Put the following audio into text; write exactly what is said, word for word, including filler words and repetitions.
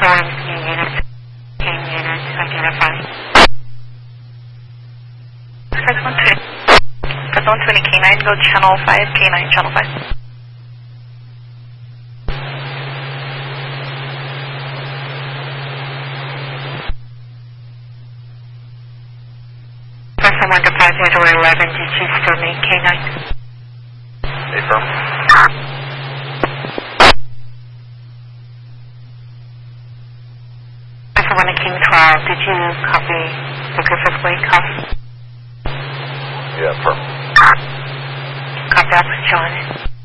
Confirm new units. King unit identified. Press one twenty. Press one twenty K nine, go channel five, K nine, channel five. Press one departure door eleven, did you still need K nine? Affirm. Press one to King twelve, did you copy the Griffith Way copy? Yeah, affirm. Copy, I'll put you on it.